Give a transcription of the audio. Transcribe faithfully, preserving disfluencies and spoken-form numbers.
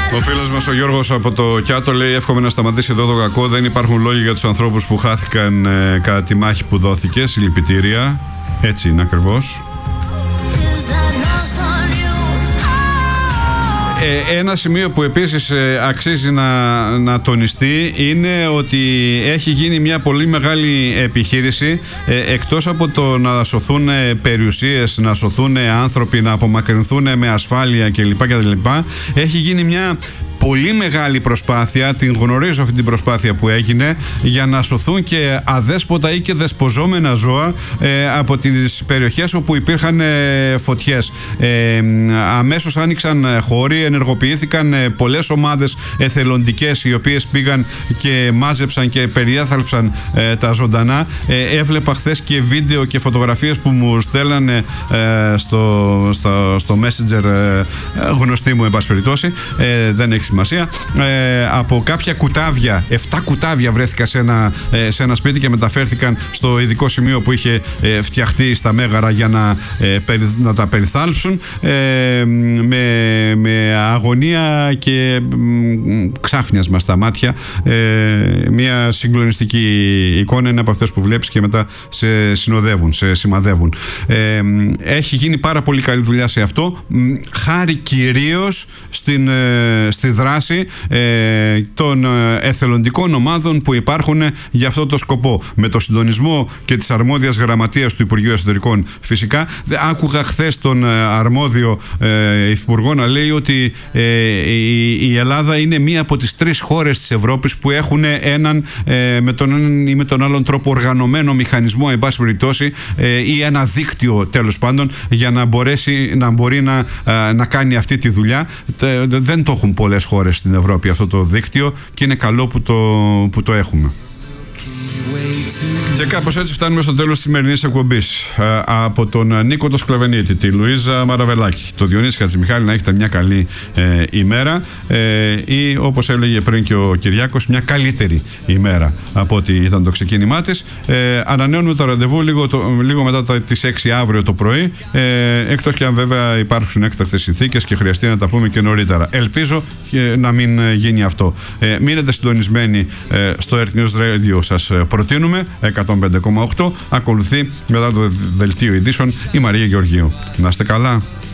Ο φίλος μας ο Γιώργος από το Κιάτο λέει: εύχομαι να σταματήσει εδώ το κακό. Δεν υπάρχουν λόγοι για τους ανθρώπους που χάθηκαν ε, κατά τη μάχη που δόθηκε. Συλληπιτήρια. Έτσι είναι ακριβώς. Ε, ένα σημείο που επίσης ε, αξίζει να, να τονιστεί είναι ότι έχει γίνει μια πολύ μεγάλη επιχείρηση, ε, εκτός από το να σωθούν περιουσίες, να σωθούν άνθρωποι, να απομακρυνθούν με ασφάλεια κλπ. κλπ. Έχει γίνει μια πολύ μεγάλη προσπάθεια, την γνωρίζω αυτή την προσπάθεια που έγινε, για να σωθούν και αδέσποτα ή και δεσποζόμενα ζώα ε, από τις περιοχές όπου υπήρχαν ε, φωτιές. Ε, αμέσως άνοιξαν χώροι, ενεργοποιήθηκαν ε, πολλές ομάδες εθελοντικές οι οποίες πήγαν και μάζεψαν και περιέθαλψαν ε, τα ζωντανά. Ε, έβλεπα χθες και βίντεο και φωτογραφίες που μου στέλνανε ε, στο, στο, στο Messenger ε, γνωστή μου εν πάση περιπτώσει, ε, δεν έχει σημασία, ε, από κάποια κουτάβια, εφτά κουτάβια βρέθηκαν σε ένα, ε, σε ένα σπίτι και μεταφέρθηκαν στο ειδικό σημείο που είχε ε, φτιαχτεί στα Μέγαρα για να, ε, περι, να τα περιθάλψουν, ε, με, με αγωνία και μ, ξάφνιασμα στα μάτια. Ε, μια συγκλονιστική εικόνα είναι από αυτές που βλέπεις και μετά σε συνοδεύουν, σε σημαδεύουν. Ε, έχει γίνει πάρα πολύ καλή δουλειά σε αυτό, χάρη κυρίως στην, στη δράση ε, των εθελοντικών ομάδων που υπάρχουν για αυτό το σκοπό, με το συντονισμό και της αρμόδιας γραμματείας του Υπουργείου Εσωτερικών. Φυσικά άκουγα χθες τον αρμόδιο ε, υφυπουργό να λέει ότι ε, η, η Ελλάδα είναι μία από τις τρεις χώρες της Ευρώπης που έχουν έναν ε, με τον έναν ή με τον άλλον τρόπο οργανωμένο μηχανισμό, εν πάση περιπτώσει, ε, ή ένα δίκτυο τέλος πάντων, για να μπορέσει να μπορεί να, να κάνει αυτή τη δουλειά. Δεν το έχουν πολλές χώρες στην Ευρώπη αυτό το δίκτυο και είναι καλό που το, που το έχουμε. Και κάπως έτσι φτάνουμε στο τέλος της σημερινής εκπομπής. Από τον Νίκο το Σκλαβενίτη, τη Λουίζα Μαραβελάκη, το Διονύση Χατζημιχάλη, να έχετε μια καλή ε, ημέρα ε, ή όπως έλεγε πριν και ο Κυριάκος, μια καλύτερη ημέρα από ό,τι ήταν το ξεκίνημά της. Ε, ανανεώνουμε το ραντεβού λίγο, το, λίγο μετά τα, τις έξι αύριο το πρωί, ε, εκτός και αν βέβαια υπάρχουν έκτακτες συνθήκες και χρειαστεί να τα πούμε και νωρίτερα. Ελπίζω και να μην γίνει αυτό. Ε, μείνετε συντονισμένοι ε, στο Earth News Radio, σας προτείνουμε εκατόν πέντε κόμμα οκτώ. Ακολουθεί μετά το δελτίο ειδήσεων η Μαρία Γεωργίου. Να είστε καλά.